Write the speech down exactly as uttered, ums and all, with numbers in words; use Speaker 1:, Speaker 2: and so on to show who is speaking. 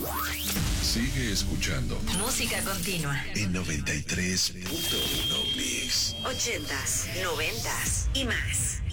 Speaker 1: Sigue escuchando
Speaker 2: Música continua.
Speaker 1: en noventa y tres punto uno Mix.
Speaker 2: Ochentas, noventas y más.